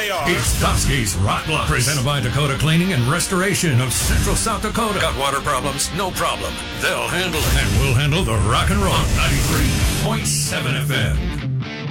they are. It's Dusky's Rock Blocks, presented by Dakota Cleaning and Restoration of Central South Dakota. Got water problems? No problem. They'll handle it. And we'll handle the rock and roll. 93.7 FM.